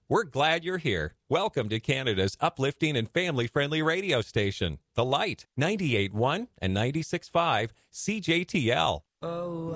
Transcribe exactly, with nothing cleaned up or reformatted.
We're glad you're here. Welcome to Canada's uplifting and family-friendly radio station, The Light, ninety-eight point one and ninety-six point five C J T L. Oh.